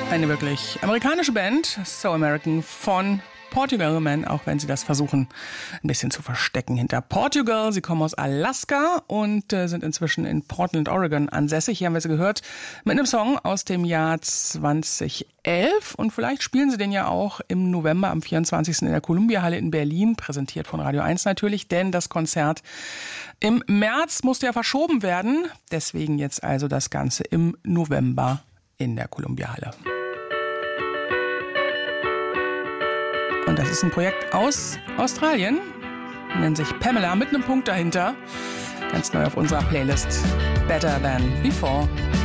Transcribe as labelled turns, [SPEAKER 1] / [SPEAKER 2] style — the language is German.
[SPEAKER 1] Eine wirklich amerikanische Band, So American von Portugal Man, auch wenn sie das versuchen, ein bisschen zu verstecken hinter Portugal. Sie kommen aus Alaska und sind inzwischen in Portland, Oregon ansässig. Hier haben wir sie gehört mit einem Song aus dem Jahr 2011. Und vielleicht spielen sie den ja auch im November am 24. in der Columbia-Halle in Berlin, präsentiert von Radio 1 natürlich, denn das Konzert im März musste ja verschoben werden. Deswegen jetzt also das Ganze im November in der Columbia-Halle. Und das ist ein Projekt aus Australien, nennt sich Pamela mit einem Punkt dahinter. Ganz neu auf unserer Playlist Better Than Before.